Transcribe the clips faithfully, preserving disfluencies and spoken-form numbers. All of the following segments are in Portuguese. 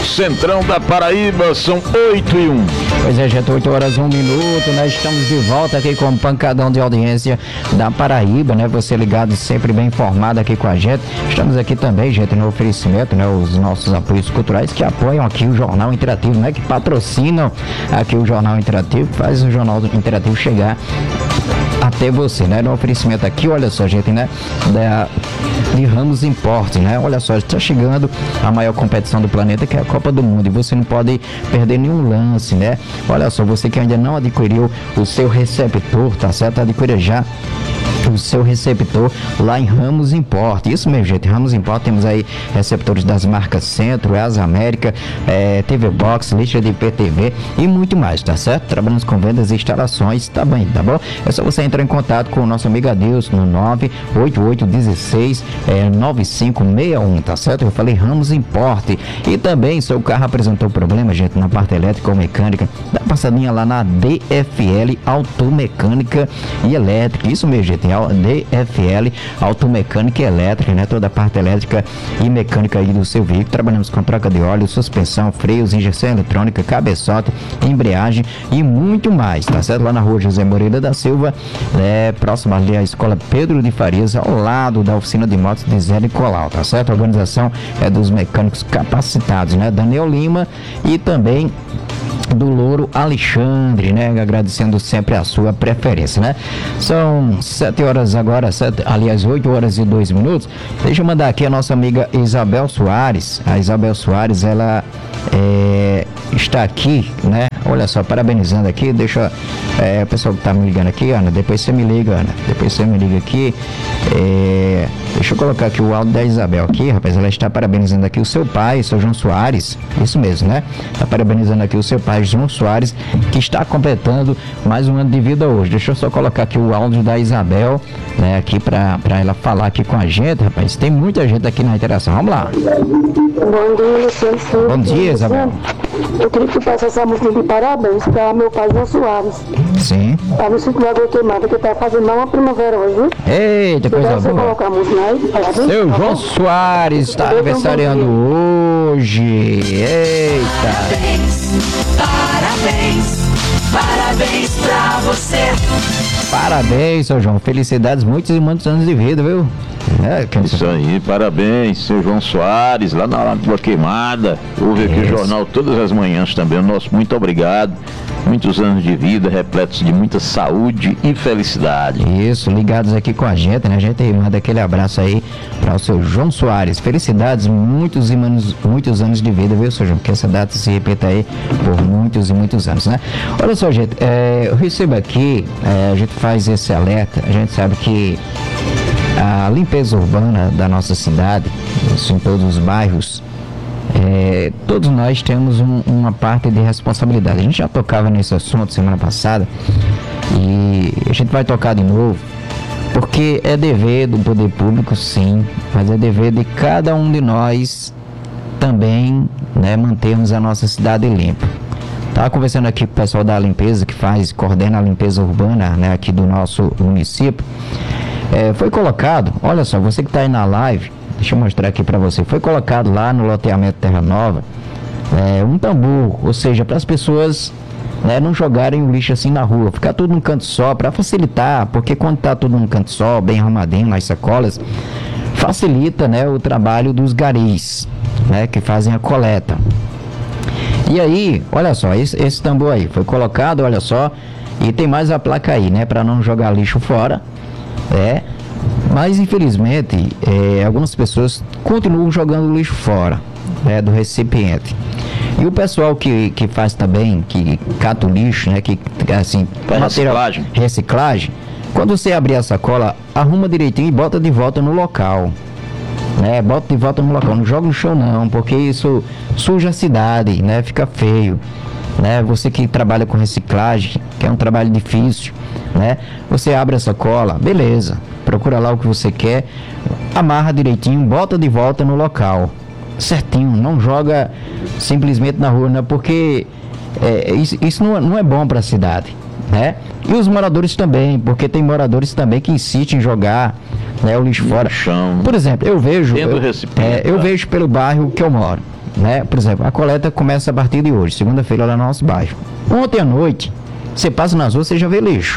Centrão da Paraíba, são oito e um. Pois é, gente, oito horas, um minuto, nós estamos de volta aqui com o pancadão de audiência da Paraíba, né? Você ligado, sempre bem informado aqui com a gente. Estamos aqui também, gente, no oferecimento, né? Os nossos apoios culturais que apoiam aqui o Jornal Interativo, né? Que patrocinam aqui o Jornal Interativo, faz o Jornal Interativo chegar até você, né? No oferecimento aqui, olha só, gente, né? Da, de Ramos Importes, né? Olha só, está chegando a maior competição do planeta, que é a Copa do Mundo, e você não pode perder nenhum lance, né? Olha só, você que ainda não adquiriu o seu receptor, tá certo? Adquira já o seu receptor lá em Ramos Import. Isso mesmo, gente, Ramos Import, temos aí receptores das marcas Centro, Asa América, é, T V Box, lista de I P T V e muito mais, tá certo? Trabalhamos com vendas e instalações, tá bem, tá bom? É só você entrar em contato com o nosso amigo Adilson no nove oito oito um seis nove cinco seis um, tá certo? Eu falei Ramos Import. E também, seu carro apresentou problema, gente, na parte elétrica ou mecânica, dá uma passadinha lá na D F L Automecânica e Elétrica. Isso mesmo, gente, D F L Automecânica e Elétrica, né? Toda a parte elétrica e mecânica aí do seu veículo. Trabalhamos com troca de óleo, suspensão, freios, injeção eletrônica, cabeçote, embreagem e muito mais, tá certo? Lá na rua José Moreira da Silva, é, próximo ali à Escola Pedro de Farias, ao lado da oficina de motos de Zé Nicolau, tá certo? A organização é dos mecânicos capacitados, né? Daniel Lima e também do Louro Alexandre, né? Agradecendo sempre a sua preferência, né? São sete horas agora, sete, aliás, oito horas e dois minutos. Deixa eu mandar aqui a nossa amiga Isabel Soares. A Isabel Soares, ela é, está aqui, né? Olha só, parabenizando aqui. Deixa é, o pessoal que tá me ligando aqui, Ana. Depois você me liga, Ana. Depois você me liga aqui. É, deixa eu colocar aqui o áudio da Isabel aqui, rapaz. Ela está parabenizando aqui o seu pai, o seu João Soares. Isso mesmo, né? Está parabenizando aqui o seu pai, João Soares, que está completando mais um ano de vida hoje. Deixa eu só colocar aqui o áudio da Isabel, né? Aqui para ela falar aqui com a gente, rapaz. Tem muita gente aqui na interação. Vamos lá. Bom dia, Luciano. Bom dia, Isabel. Eu queria que tu passasse essa música de parabéns para meu pai, João Soares. Sim. Tá no Centro de Água Queimada, que tá fazendo uma primavera hoje, viu? Eita, Se coisa você boa. colocar a música aí, parabéns. Seu tá João bom? Soares está Deus aniversariando hoje. Eita. Parabéns, parabéns pra você. Parabéns, seu João. Felicidades, muitos e muitos anos de vida, viu? É, que Isso aí, parabéns, seu João Soares, lá na Água Queimada. Ouve aqui o Isso. jornal todas as manhãs também. O nosso muito obrigado. Muitos anos de vida, repletos de muita saúde e felicidade. Isso, ligados aqui com a gente, né? A gente manda aquele abraço aí para o seu João Soares. Felicidades, muitos e muitos, muitos anos de vida, viu, seu João? Que essa data se repita aí por muitos e muitos anos, né? Olha só, gente, é, eu recebo aqui, é, a gente faz esse alerta, a gente sabe que a limpeza urbana da nossa cidade, isso em todos os bairros, é, todos nós temos um, uma parte de responsabilidade. A gente já tocava nesse assunto semana passada e a gente vai tocar de novo, porque é dever do poder público, sim, mas é dever de cada um de nós também, né, mantermos a nossa cidade limpa. Estava conversando aqui com o pessoal da limpeza, que faz, coordena a limpeza urbana, né, aqui do nosso município. É, foi colocado, olha só, você que está aí na live, deixa eu mostrar aqui para você, foi colocado lá no loteamento Terra Nova é, um tambor, ou seja, para as pessoas, né, não jogarem o lixo assim na rua, ficar tudo num canto só, para facilitar, porque quando está tudo num canto só, bem arrumadinho nas sacolas, facilita, né, o trabalho dos garis, né, que fazem a coleta. E aí, olha só, esse, esse tambor aí foi colocado, olha só, e tem mais a placa aí, né, para não jogar lixo fora. É, mas infelizmente é, algumas pessoas continuam jogando lixo fora, né, do recipiente. E o pessoal que, que faz também, que cata o lixo, né, que assim, Faz material, reciclagem. reciclagem, quando você abrir a sacola, arruma direitinho e bota de volta no local. Né, bota de volta no local, não joga no chão não, porque isso suja a cidade, né, fica feio. Né, você que trabalha com reciclagem, que é um trabalho difícil, né, você abre a sacola, beleza, procura lá o que você quer, amarra direitinho, bota de volta no local, certinho, não joga simplesmente na rua, né, porque é, isso, isso não, não é bom para a cidade, né, e os moradores também, porque tem moradores também que insistem em jogar, né, o lixo No fora. chão. Por exemplo, eu vejo, Dentro do eu, recipiente, é, eu tá? vejo pelo bairro que eu moro, né? Por exemplo, a coleta começa a partir de hoje, segunda-feira lá no nosso bairro. Ontem à noite, você passa nas ruas, você já vê lixo.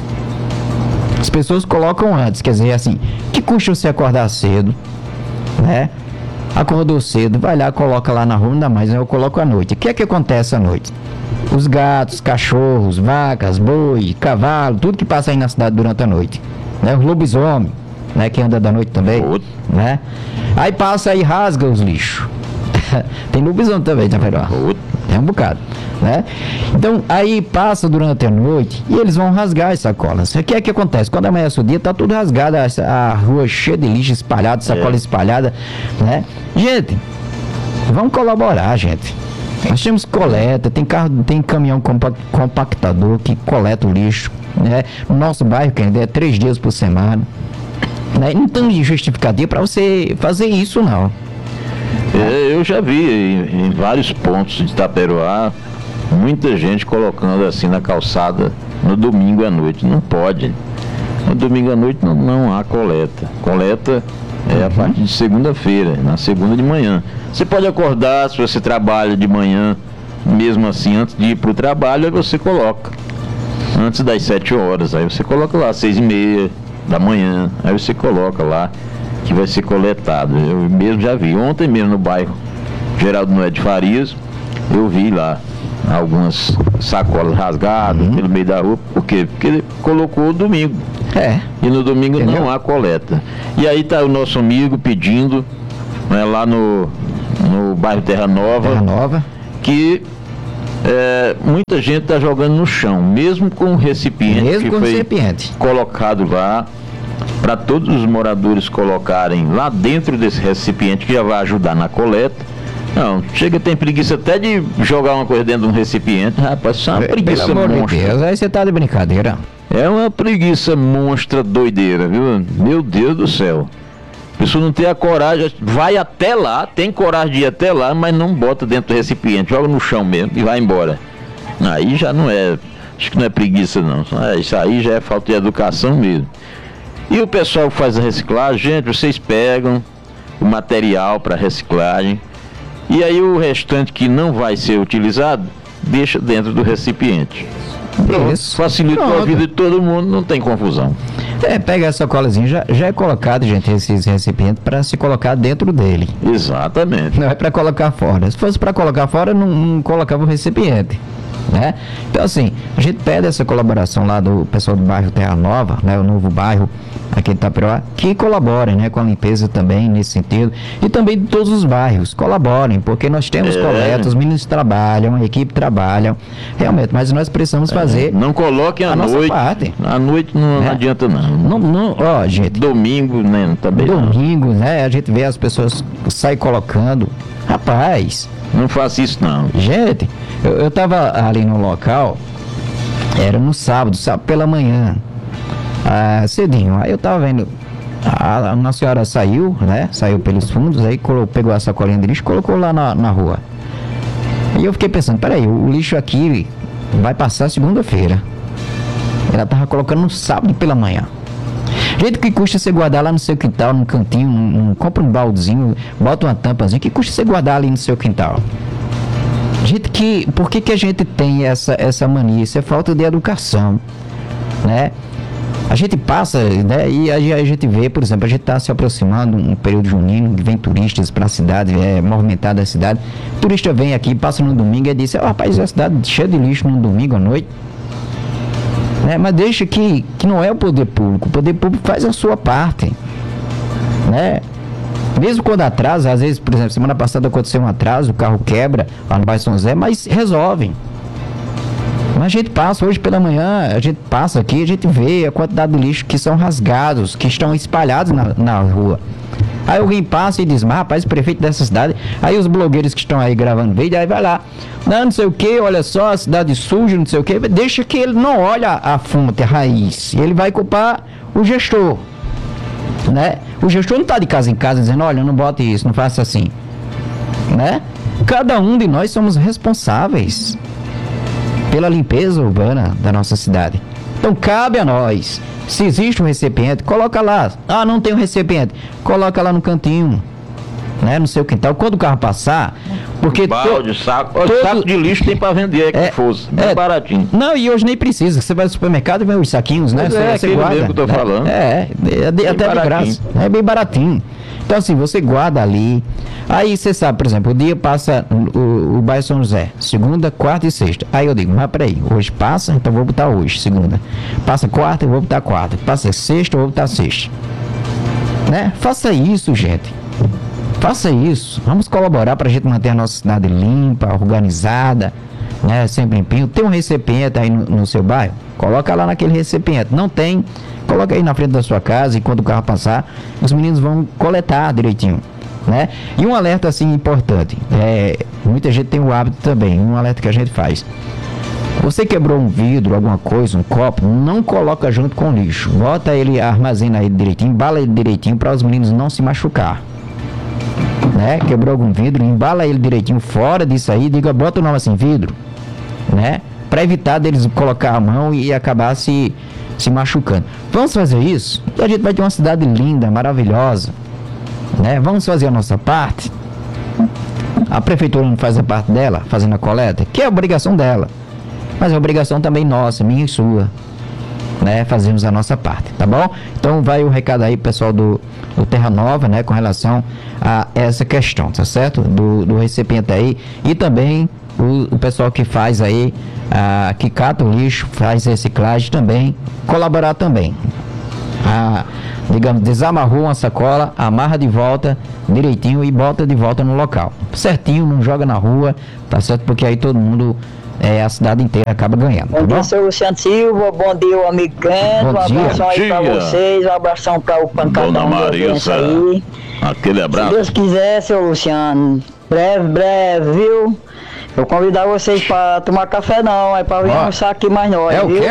As pessoas colocam antes, quer dizer, assim, que custa você acordar cedo, né? Acordou cedo, vai lá, coloca lá na rua, ainda mais, eu coloco à noite. O que é que acontece à noite? Os gatos, cachorros, vacas, boi, cavalo, tudo que passa aí na cidade durante a noite, né? Os lobisomem, né? Que anda da noite também, né? Aí passa aí, rasga os lixos. Tem lobisomem também, tá vendo? É um bocado, né? Então, aí passa durante a noite e eles vão rasgar as sacolas. O que é que acontece? Quando amanhece o dia, tá tudo rasgado, a, a rua cheia de lixo espalhado, sacola é. espalhada, né? Gente, vamos colaborar, gente. Nós temos coleta, tem carro, tem caminhão compactador que coleta o lixo, né? No nosso bairro, que ainda é três dias por semana, né? Não tem justificativa para você fazer isso, não. É, eu já vi em, em vários pontos de Itaperoá muita gente colocando assim na calçada no domingo à noite. Não pode. No domingo à noite não, não há coleta. Coleta é a partir de segunda-feira, na segunda de manhã. Você pode acordar, se você trabalha de manhã, mesmo assim, antes de ir para o trabalho, aí você coloca. Antes das sete horas, aí você coloca lá, seis e meia da manhã, aí você coloca lá que vai ser coletado. Eu mesmo já vi. Ontem mesmo no bairro Geraldo Noé de Farias, eu vi lá algumas sacolas rasgadas uhum. pelo meio da rua. Por quê? Porque ele colocou domingo. É. E no domingo Entendeu? não há coleta. E aí está o nosso amigo pedindo, né, lá no, no bairro Terra Nova, Terra Nova. que é, muita gente está jogando no chão, mesmo com o recipiente mesmo que com foi recipiente. colocado lá, para todos os moradores colocarem lá dentro desse recipiente, que já vai ajudar na coleta. Não, chega, tem preguiça até de jogar uma coisa dentro de um recipiente. Rapaz, isso é uma preguiça Pelo amor monstra. De Deus, aí você tá de brincadeira. É uma preguiça monstra doideira, viu? Meu Deus do céu. A pessoa não tem a coragem, vai até lá, tem coragem de ir até lá, mas não bota dentro do recipiente, joga no chão mesmo e vai embora. Aí já não é, acho que não é preguiça não, isso aí já é falta de educação mesmo. E o pessoal que faz a reciclagem, gente, vocês pegam o material para reciclagem e aí o restante que não vai ser utilizado, deixa dentro do recipiente. Pronto, Isso. facilita Pronto. a vida de todo mundo, não tem confusão. É, pega essa colazinha, já, já é colocado, gente, esses recipientes para se colocar dentro dele. Exatamente. Não é para colocar fora. Se fosse para colocar fora, não, não colocava o recipiente, né? Então, assim, a gente pede essa colaboração lá do pessoal do bairro Terra Nova, né? O novo bairro aqui de Itaperoá, que colaborem, né? Com a limpeza também, nesse sentido. E também de todos os bairros, colaborem, porque nós temos É. coleta, os meninos trabalham, a equipe trabalha, realmente, mas nós precisamos fazer Não coloquem à a nossa noite. parte. À noite não, Né? não adianta não. Não, não, ó, gente, Domingo, né? Também não. domingo, né? A gente vê as pessoas saem colocando. Rapaz, Não faça isso não. gente, eu, eu tava ali no local, era no sábado, sábado pela manhã, ah, cedinho. Aí eu tava vendo, a, uma senhora saiu, né? Saiu pelos fundos, aí colo, pegou a sacolinha de lixo e colocou lá na, na rua. E eu fiquei pensando, peraí, o lixo aqui vai passar segunda-feira. Ela tava colocando no sábado pela manhã. Gente, que custa você guardar lá no seu quintal, num cantinho, um, um, compra um baldezinho, bota uma tampazinha, que custa você guardar ali no seu quintal? Gente, que, por que que a gente tem essa, essa mania? Isso é falta de educação, né? A gente passa, né, e a, a gente vê, por exemplo, a gente está se aproximando um período junino, vem turistas para a cidade, é movimentada a cidade. O turista vem aqui, passa no domingo e diz, oh, rapaz, é a cidade cheia de lixo no domingo à noite. Né? Mas deixa que, que não é o poder público, o poder público faz a sua parte, né? Mesmo quando atrasa, às vezes, por exemplo, semana passada aconteceu um atraso, o carro quebra lá no bairro São José, mas resolvem. Mas a gente passa, hoje pela manhã, a gente passa aqui, a gente vê a quantidade de lixo que são rasgados, que estão espalhados na, na rua. Aí alguém passa e diz, mas rapaz, o prefeito dessa cidade, aí os blogueiros que estão aí gravando vídeo, aí vai lá, não, não sei o que, olha só, a cidade suja, não sei o que, deixa que ele não olha a fonte, a raiz, ele vai culpar o gestor, né? O gestor não está de casa em casa dizendo, olha, não bote isso, não faça assim, né? Cada um de nós somos responsáveis pela limpeza urbana da nossa cidade. Então cabe a nós, se existe um recipiente, coloca lá. Ah, não tem um recipiente, coloca lá no cantinho, né, no seu quintal, quando o carro passar, porque... Balde, to, saco. todo, Saco de lixo tem pra vender aí que é, fosse. Bem é, baratinho. Não, e hoje nem precisa. Você vai no supermercado e vê os saquinhos, né? Pois Você, é, você aquele guarda. mesmo que eu tô né? falando. É, é, de, até de graça. É bem baratinho. Então, assim, você guarda ali. Aí você sabe, por exemplo, o dia passa o, o bairro São José, segunda, quarta e sexta. Aí eu digo, mas peraí, hoje passa, então vou botar hoje, segunda. Passa quarta, eu vou botar quarta. Passa sexta, eu vou botar sexta. Né? Faça isso, gente. Faça isso. Vamos colaborar para a gente manter a nossa cidade limpa, organizada, né? Sempre limpinho. Tem um recipiente aí no, no seu bairro? Coloca lá naquele recipiente. Não tem? Coloca aí na frente da sua casa e quando o carro passar, os meninos vão coletar direitinho, né? E um alerta assim importante. É, muita gente tem o hábito também. Um alerta que a gente faz. Você quebrou um vidro, alguma coisa, um copo, não coloca junto com o lixo. Bota ele, armazena ele direitinho, embala ele direitinho para os meninos não se machucar. Né? Quebrou algum vidro, embala ele direitinho fora disso aí, diga, bota o nome assim, vidro, né? Para evitar deles colocar a mão e acabar se, se machucando. Vamos fazer isso? E a gente vai ter uma cidade linda, maravilhosa, né? Vamos fazer a nossa parte. A prefeitura não faz a parte dela, fazendo a coleta, que é a obrigação dela, mas é obrigação também nossa, minha e sua, né? Fazemos a nossa parte, tá bom? Então vai o recado aí, pessoal do, do Terra Nova, né? Com relação a essa questão, tá certo? Do, do recipiente aí. E também o, o pessoal que faz aí, a, que cata o lixo, faz reciclagem também, colaborar também. A, digamos, desamarrou uma sacola, amarra de volta direitinho e bota de volta no local. Certinho, não joga na rua, tá certo? Porque aí todo mundo... É, a cidade inteira acaba ganhando. Bom tá dia, bom? seu Luciano Silva, bom dia, o amigo Kento, um abração aí pra vocês, um abração pra o pancadão. Dona Marisa, aí. Aquele abraço. Se Deus quiser, seu Luciano, breve, breve, viu? Eu convidar vocês pra tomar café não, é pra vir Ó, almoçar aqui mais nós, é o viu? quê?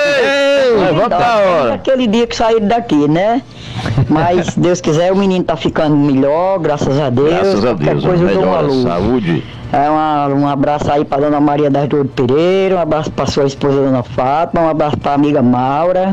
Ei, ei, volta a hora. Aquele dia que saíram daqui, né? Mas, se Deus quiser, o menino tá ficando melhor, graças a Deus. Graças a Qualquer Deus, coisa eu dou uma melhora, luz. saúde. É uma, um abraço aí pra Dona Maria das Dores Pereira, um abraço pra sua esposa Dona Fátima, um abraço pra amiga Maura.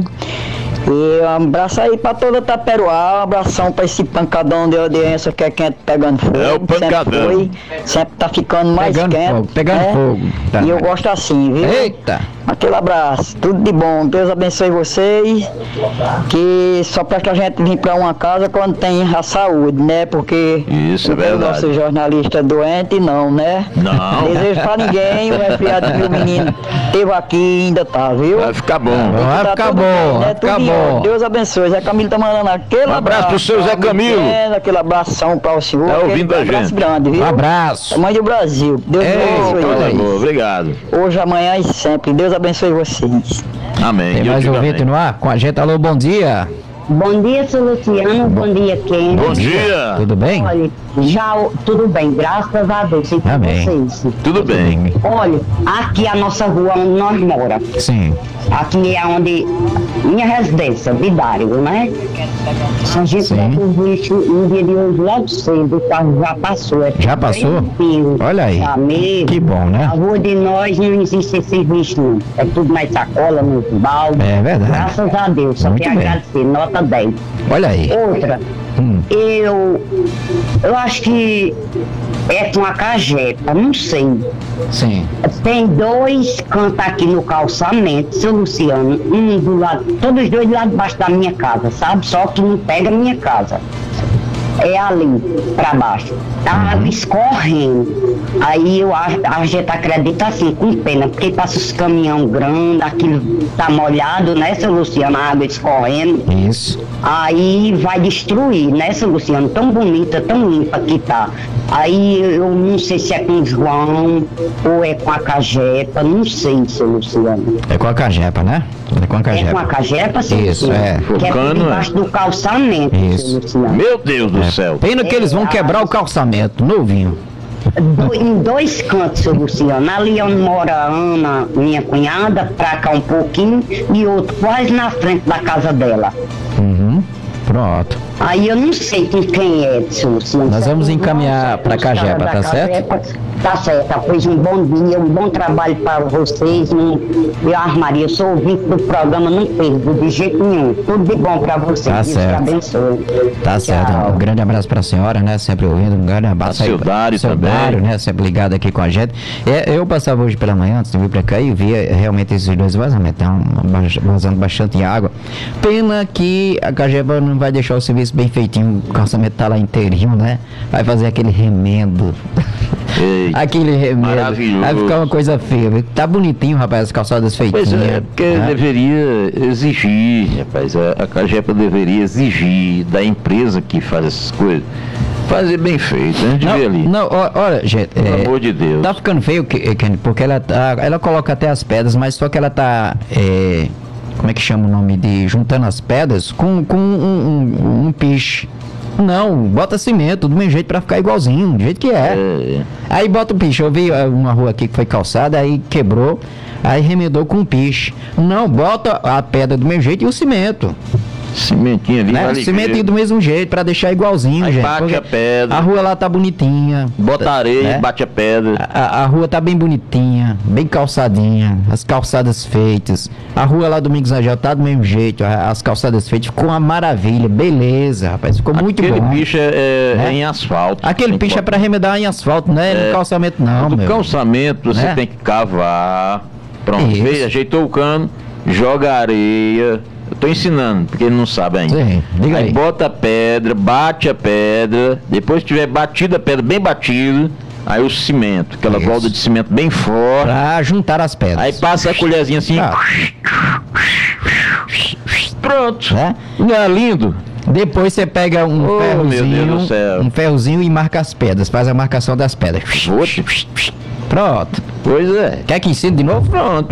E um abraço aí pra toda Taperoá, um abração pra esse pancadão de audiência que é quente pegando fogo. É o pancadão. Sempre, foi, sempre tá ficando mais Pegando quente. fogo, pegando né? fogo. Tá. E eu gosto assim, viu? Eita! Aquele abraço, tudo de bom, Deus abençoe vocês, que só para que a gente vir para uma casa quando tem a saúde, né? Porque Isso, é não tem o verdade. nosso jornalista doente, não, né? Não. Desejo para ninguém, o resfriado que o menino teve aqui e ainda tá, viu? Vai ficar bom. Vai Tá ficar tudo bom, bem, vai né? ficar Tudo em bom. ordem. Deus abençoe. Zé Camilo tá mandando aquele Um abraço pro seu Zé amigo Camilo. pequeno, aquele abração para o senhor. Tá ouvindo aquele a abraço gente. grande, viu? Um abraço. Tamanho do Brasil. Deus Ei, abençoe. olha Coisa aí. boa, obrigado. Hoje, amanhã e sempre. Deus abençoe vocês. Amém. Tem Eu mais digo ouvinte amém. no ar? Com a gente, alô, bom dia. Bom dia, seu Luciano. Bom dia, Ken. Bom dia. Tudo bem? Olha, já o- tudo bem, graças a Deus. E com Amém. vocês? Tudo bem. Olha, aqui a nossa rua onde nós mora. Sim. Aqui é onde minha residência, Vidário, né? A gente Sim. bota o bicho no dia de hoje logo cedo, o carro já passou. É Já passou? tranquilo, Olha aí. tá mesmo? Que bom, né? A rua de nós não existe esse bicho, não. É tudo mais sacola, no balde. É verdade. Graças a Deus, só Muito quero bem. agradecer, nota dez. Olha aí. Outra, Hum. eu, eu acho que é com a cajepa, não sei. Sim. Tem dois cantos aqui no calçamento, seu Luciano, um do lado, todos os dois lá debaixo da minha casa, sabe? Só que não pega a minha casa. É ali, pra baixo. Tá água escorrendo. Aí eu, a, a gente acredita assim, com pena, porque passa os caminhão grandes, aquilo tá molhado, né, seu Luciano? A água escorrendo. Isso. Aí vai destruir, né, seu Luciano? Tão bonita, tão limpa que tá. Aí eu não sei se é com o João ou é com a cajepa, não sei, seu Luciano. É com a cajepa, né? É com a É com a cajepa. cajepa, seu Isso, Luciano? é. Que é por Focando, debaixo do calçamento, Isso. seu Luciano. Meu Deus do céu. Pena que eles vão quebrar o calçamento, novinho. Do- em dois cantos, seu Luciano. Ali onde mora a Ana, minha cunhada, pra cá um pouquinho, e outro quase na frente da casa dela. Uhum. Pronto. Aí eu não sei com quem é, Edson. Nós vamos encaminhar pra Cagepa, tá certo? Tá certo, pois um bom dia, um bom trabalho para vocês. Um, eu armaria, eu sou ouvinte do programa, não perco de jeito nenhum. Tudo de bom para vocês. Tá Deus certo. te abençoe. Tá Tchau. certo. Um grande abraço pra senhora, né? Sempre ouvindo. Um grande abraço A aí. Sildário pra- também. Sildário, né? Sempre ligado aqui com a gente. É, eu passava hoje pela manhã, antes de vir pra cá, e via realmente esses dois vazamentos. Então, vazando bastante água. Pena que a Cagepa não vai deixar o serviço bem feitinho. O calçamento tá lá inteirinho, né? Vai fazer aquele remendo. Ei, Aquele remendo. maravilhoso. Vai ficar uma coisa feia. viu? Tá bonitinho, rapaz, as calçadas feitinhas. Pois é, porque né? deveria exigir, rapaz, a, a Cagepa deveria exigir da empresa que faz essas coisas, fazer bem feito, a gente Não, vê ali. não, ó- olha, gente. Pelo é, amor de Deus. Tá ficando feio, Ke- Kenny, porque ela, tá, ela coloca até as pedras, mas só que ela tá. é, como é que chama o nome de. Juntando as pedras com, com um, um, um piche. Não, bota cimento do mesmo jeito pra ficar igualzinho, do jeito que é. É, Aí bota o piche. Eu vi ah, uma rua aqui que foi calçada, aí quebrou, aí remendou com o piche. Não, bota a pedra do mesmo jeito e o cimento. cimentinho ali, Né? vale Cimentinho ver. do mesmo jeito, pra deixar igualzinho, Aí gente. bate porque a pedra. A rua lá tá bonitinha. Bota areia, né? bate a pedra. A, a rua tá bem bonitinha, bem calçadinha, as calçadas feitas. A rua lá do Domingos Angel tá do mesmo jeito, a- as calçadas feitas. Ficou uma maravilha, beleza, rapaz. Ficou muito Aquele bom. bicho é, é- Né? é em asfalto. Aquele Tem picho que é pra remedar em asfalto, não é, no calçamento não, Do meu. calçamento você Né? tem que cavar. Pronto, Isso. fez, ajeitou o cano, joga areia. Eu tô ensinando, porque ele não sabe ainda. Sim, diga aí. Bota a pedra, bate a pedra. Depois que tiver batida a pedra, bem batida, aí o cimento, aquela Isso. volta de cimento bem forte. Pra juntar as pedras. Aí passa a colherzinha assim. Ah. Pronto. Né? Não é lindo? Depois você pega um Oh, meu ferrozinho, Deus do céu. um ferrozinho e marca as pedras, faz a marcação das pedras. Oxe. Pronto. Pois é. Quer que ensine de novo? Pronto.